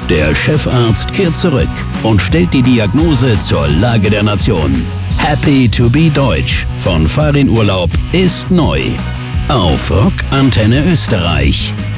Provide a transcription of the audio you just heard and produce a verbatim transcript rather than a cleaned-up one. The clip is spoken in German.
Der Chefarzt kehrt zurück und stellt die Diagnose zur Lage der Nation. Happy to be Deutsch von Farin Urlaub ist neu. Auf Rock Antenne Österreich.